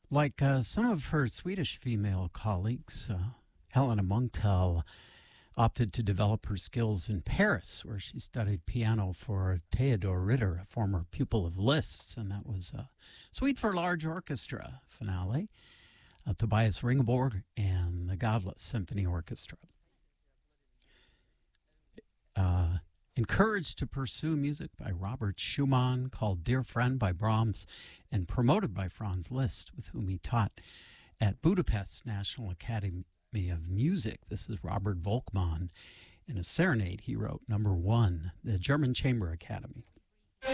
Like some of her Swedish female colleagues, Helena Munktel opted to develop her skills in Paris, where she studied piano for Theodor Ritter, a former pupil of Liszt's, and that was a Suite for Large Orchestra finale. Tobias Ringborg and the Gavlet Symphony Orchestra. Encouraged to pursue music by Robert Schumann, called Dear Friend by Brahms, and promoted by Franz Liszt, with whom he taught at Budapest's National Academy of Music. This is Robert Volkmann in a serenade he wrote, number 1, the German Chamber Academy.